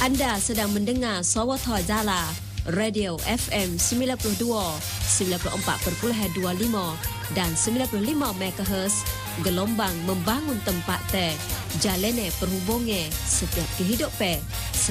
Anda sedang mendengar Sawatha Jala, Radio FM 92, 94.25 dan 95 MHz, gelombang membangun tempat teh, jalene perhubungan setiap kehidupan.